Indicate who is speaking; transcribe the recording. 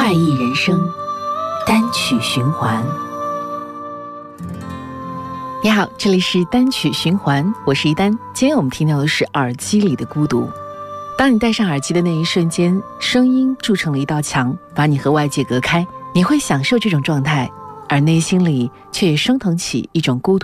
Speaker 1: 怪异人生单曲循环。你好，这里是单曲循环，我是一丹。今天我们听到的是耳机里的孤独。当你戴上耳机的那一瞬间，声音筑成了一道墙，把你和外界隔开，你会享受这种状态，而内心里却也升腾起一种孤独